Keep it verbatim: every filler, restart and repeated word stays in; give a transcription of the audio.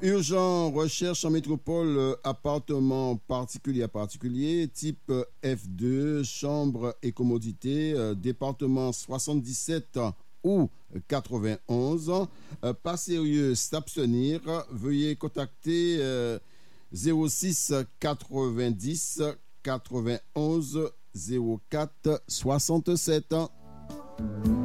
Urgent, recherche en métropole, euh, appartement particulier à particulier, type euh, F deux, chambre et commodité, euh, département soixante-dix-sept ou quatre-vingt-onze. Euh, pas sérieux, s'abstenir. Veuillez contacter euh, zéro six quatre-vingt-dix quatre-vingt-onze zéro quatre soixante-sept.